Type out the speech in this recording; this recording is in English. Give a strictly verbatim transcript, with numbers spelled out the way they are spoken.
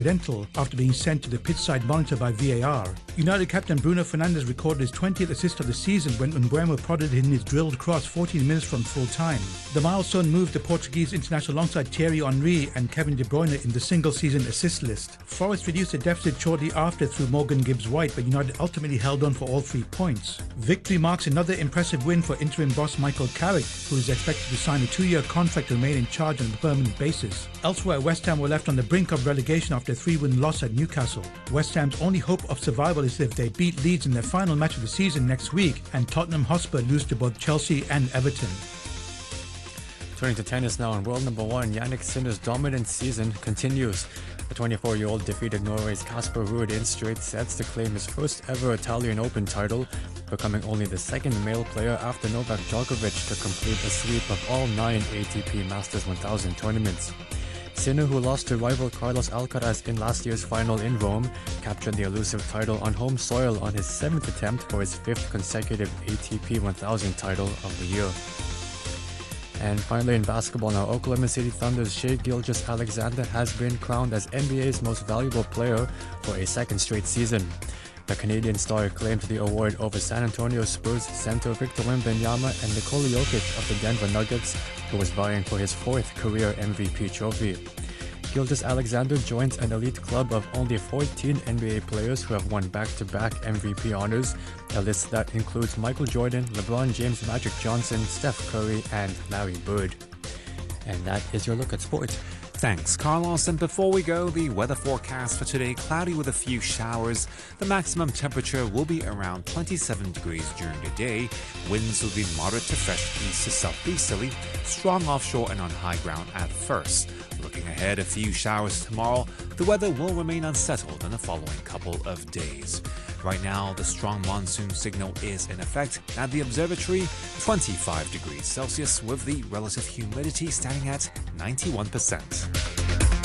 accidental after being sent to the pitch-side monitor by V A R. United captain Bruno Fernandes recorded his twentieth assist of the season when Mbeumo prodded in his drilled cross fourteen minutes from full-time. The milestone moved the Portuguese international alongside Thierry Henry and Kevin De Bruyne in the single-season assist list. Forest reduced the deficit shortly after through Morgan Gibbs-White, but United ultimately held on for all three points. Victory marks another impressive win for interim boss Michael Carrick, who is expected to sign a two-year contract to remain in charge on a permanent basis. Elsewhere, West Ham were left on the brink of relegation after a three-win loss at Newcastle. West Ham's only hope of survival is if they beat Leeds in their final match of the season next week and Tottenham Hotspur lose to both Chelsea and Everton. Turning to tennis now, and world number one Jannik Sinner's dominant season continues. The twenty-four-year-old defeated Norway's Casper Ruud in straight sets to claim his first ever Italian Open title, becoming only the second male player after Novak Djokovic to complete a sweep of all nine A T P Masters one thousand tournaments. Sinner, who lost to rival Carlos Alcaraz in last year's final in Rome, captured the elusive title on home soil on his seventh attempt for his fifth consecutive A T P one thousand title of the year. And finally in basketball now, Oklahoma City Thunder's Shai Gilgeous-Alexander has been crowned as N B A's most valuable player for a second straight season. The Canadian star claimed the award over San Antonio Spurs center Victor Wembanyama and Nikola Jokic of the Denver Nuggets, who was vying for his fourth career M V P trophy. Gilgeous-Alexander joins an elite club of only fourteen N B A players who have won back-to-back M V P honors, a list that includes Michael Jordan, LeBron James, Magic Johnson, Steph Curry, and Larry Bird. And that is your look at sport. Thanks, Carlos. And before we go, the weather forecast for today: cloudy with a few showers. The maximum temperature will be around twenty-seven degrees during the day. Winds will be moderate to fresh east to southeasterly, strong offshore and on high ground at first. Looking ahead, a few showers tomorrow. The weather will remain unsettled in the following couple of days. Right now, the strong monsoon signal is in effect at the observatory, twenty-five degrees Celsius, with the relative humidity standing at ninety-one percent.